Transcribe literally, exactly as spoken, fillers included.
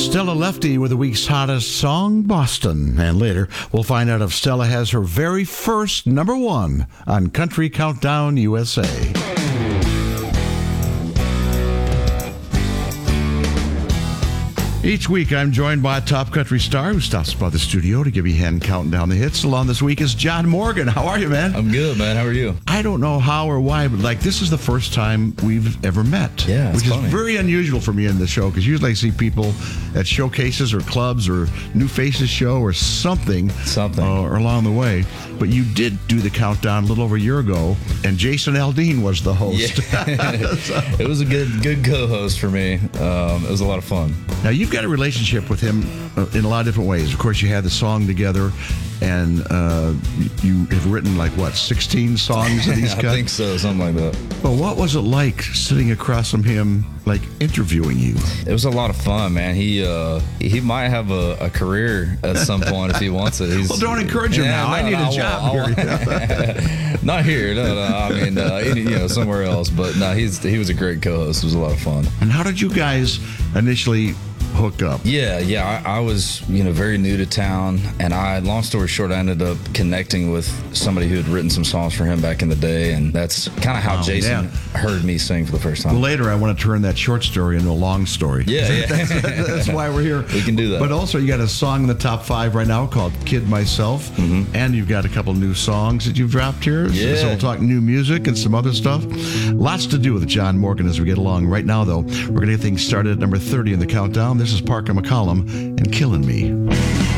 Stella Lefty with the week's hottest song, Boston. And later, we'll find out if Stella has her very first number one on Country Countdown U S A. Each week, I'm joined by a top country star who stops by the studio to give you a hand counting down the hits. Along this week is John Morgan. How are you, man? I'm good, man. How are you? I don't know how or why, but like this is the first time we've ever met. Yeah, which funny. is very unusual for me in the show because usually I see people at showcases or clubs or New Faces show or something, something uh, or along the way. But you did do the countdown a little over a year ago, and Jason Aldean was the host. Yeah. so. It was a good, good co-host for me. Um, it was a lot of fun. Now you've got a relationship with him uh, in a lot of different ways. Of course, you had the song together, and uh, you have written like what, sixteen songs that he's cut? I think so, something like that. But what was it like sitting across from him, like interviewing you? It was a lot of fun, man. He uh, he might have a, a career at some point if he wants it. He's, well, don't encourage him yeah, now. No, I need no, a job I will, here. Not here, no, no. I mean, uh, any, you know, somewhere else. But no, he's he was a great co-host. It was a lot of fun. And how did you guys initially hook up? Yeah, yeah. I, I was, you know, very new to town, and I, long story short, I ended up connecting with somebody who had written some songs for him back in the day, and that's kind of how Wow, Jason yeah. heard me sing for the first time. Well, later, I want to turn that short story into a long story. Yeah, yeah. that's, that's why we're here. We can do that. But also, you got a song in the top five right now called "Kid Myself," mm-hmm. and you've got a couple new songs that you've dropped here. Yeah. So we'll talk new music and some other stuff. Lots to do with John Morgan as we get along. Right now, though, we're going to get things started at number thirty in the countdown. This is Parker McCollum and Killing Me.